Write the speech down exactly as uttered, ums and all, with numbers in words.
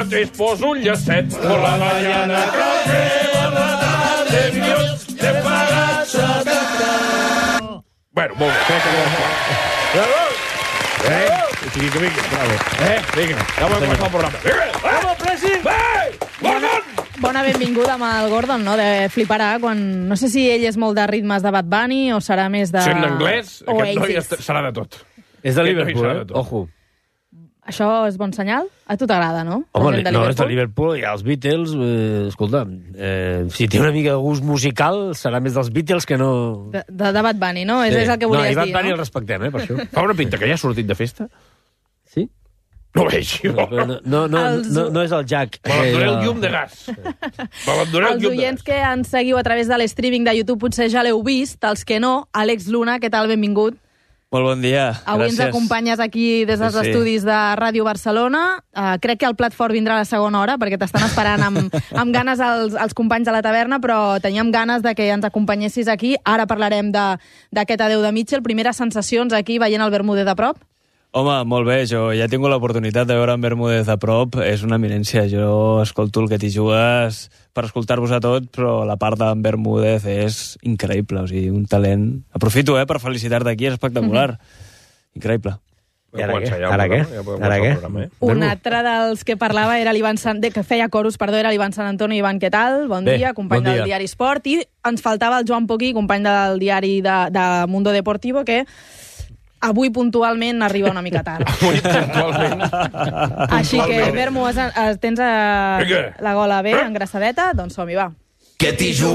mateix poso un llacet. Por la mañana café, por la tarde Dios te paga xatata. Bueno, molt bé. Crec que bravo! Bravo! Vingui, que vingui, bravo. Eh, vinga, ja vull començar el programa. Vinga, vamos, Presi! Vai! Gordon! Bona benvinguda amb el Gordon, no? De fliparà quan... No sé si ell és molt de ritmes de Bad Bunny o serà més de... Sent anglès, o aquest noi Oasis. serà de tot. És de Aquest noi Liverpool, serà eh? de tot. Ojo. Això és bon senyal? A tu t'agrada, no? Home, La gent de no, és de Liverpool? Liverpool, i els Beatles, eh, escolta, eh, si té una mica de gust musical, serà més dels Beatles que no... De, de, de Bad Bunny, no? És, és el que no, volies i Bad dir, Bunny el no? respectem, eh, per això. Fa una pinta que ja ha sortit de festa? Sí? No veig, jo. No, no, no, no, Els- no, no és el Jack. M'abandonaré el Eh, llum de gas. M'abandonaré el Els llum de oients gas. que ens seguiu a través de l'streaming de YouTube potser ja l'heu vist, els que no, Àlex Luna, què tal? Benvingut. Molt bon dia, Avui gràcies. ens acompanyes aquí des dels Sí, sí. estudis de Ràdio Barcelona. Uh, crec que el plat fort vindrà a la segona hora, perquè t'estan esperant amb, amb ganes els, els companys de la taverna, però teníem ganes de que ens acompanyessis aquí. Ara parlarem de- d'aquest adeu de Mitchell. Primeres sensacions aquí, veient el Bermúdez de prop? Home, molt bé, jo ja he tingut l'oportunitat de veure en Bermúdez a prop, és una eminència. Jo escolto el que t'hi jugues per escoltar-vos a tot, però la part d'en Bermúdez és increïble, o sigui, un talent... Aprofito, eh, per felicitar-te aquí, és espectacular. Increïble. I ara Comença què? ja el Ara programa, què? ja podem Ara començar què? el programa, eh? Un Bermú. altre dels que parlava era l'Ivan Sant... de, que feia coros, perdó, era l'Ivan Sant Antonio. Ivan, què tal? Bon Bé, dia, company bon dia. del diari Esport. I ens faltava el Joan Poquí, company del diari de, de Mundo Deportivo, que avui puntualment arriba una mica tard. Avui, puntualment. Així que, Puntualment. Bermu, has, has, tens a, Vinga. la gola bé, engrassadeta? Doncs som-hi, va. Que t'hi